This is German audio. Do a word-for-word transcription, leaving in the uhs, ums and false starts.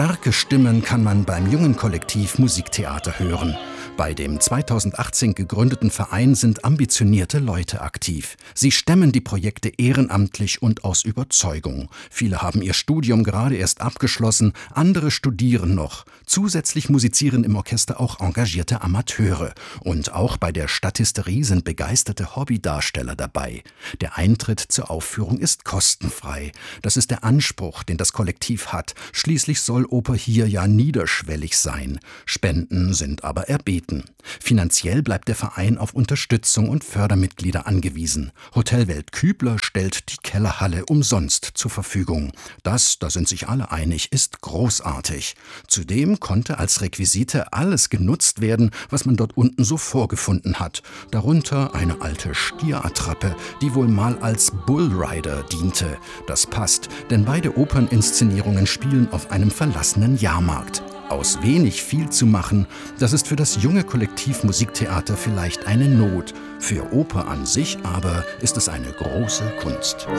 Starke Stimmen kann man beim jungen Kollektiv Musiktheater hören. Bei dem zweitausendachtzehn gegründeten Verein sind ambitionierte Leute aktiv. Sie stemmen die Projekte ehrenamtlich und aus Überzeugung. Viele haben ihr Studium gerade erst abgeschlossen, andere studieren noch. Zusätzlich musizieren im Orchester auch engagierte Amateure. Und auch bei der Stadthysterie sind begeisterte Hobbydarsteller dabei. Der Eintritt zur Aufführung ist kostenfrei. Das ist der Anspruch, den das Kollektiv hat. Schließlich soll Oper hier ja niederschwellig sein. Spenden sind aber erbeten. Finanziell bleibt der Verein auf Unterstützung und Fördermitglieder angewiesen. Hotelwelt Kübler stellt die Kellerhalle umsonst zur Verfügung. Das, da sind sich alle einig, ist großartig. Zudem konnte als Requisite alles genutzt werden, was man dort unten so vorgefunden hat. Darunter eine alte Stierattrappe, die wohl mal als Bullrider diente. Das passt, denn beide Operninszenierungen spielen auf einem verlassenen Jahrmarkt. Aus wenig viel zu machen, das ist für das junge Kollektiv Musiktheater vielleicht eine Not. Für Oper an sich aber ist es eine große Kunst.